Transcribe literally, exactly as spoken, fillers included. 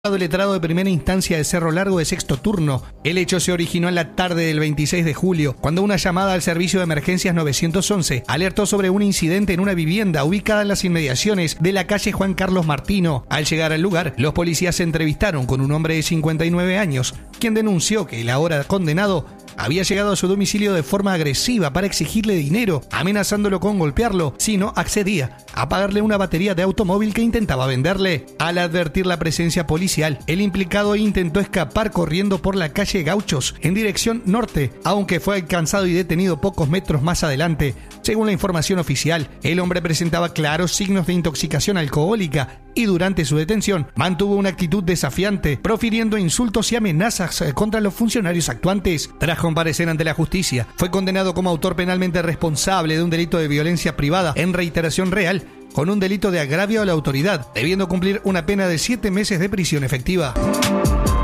El letrado de primera instancia de Cerro Largo de sexto turno. El hecho se originó en la tarde del veintiséis de julio, cuando una llamada al servicio de emergencias nueve once alertó sobre un incidente en una vivienda ubicada en las inmediaciones de la calle Juan Carlos Martino. Al llegar al lugar, los policías se entrevistaron con un hombre de cincuenta y nueve años, quien denunció que el ahora condenado había llegado a su domicilio de forma agresiva para exigirle dinero, amenazándolo con golpearlo si no accedía a pagarle una batería de automóvil que intentaba venderle. Al advertir la presencia policial, el implicado intentó escapar corriendo por la calle Gauchos en dirección norte, aunque fue alcanzado y detenido pocos metros más adelante. Según la información oficial, el hombre presentaba claros signos de intoxicación alcohólica y durante su detención mantuvo una actitud desafiante, profiriendo insultos y amenazas contra los funcionarios actuantes. Tras comparecer ante la justicia, fue condenado como autor penalmente responsable de un delito de violencia privada en reiteración real, con un delito de agravio a la autoridad, debiendo cumplir una pena de siete meses de prisión efectiva.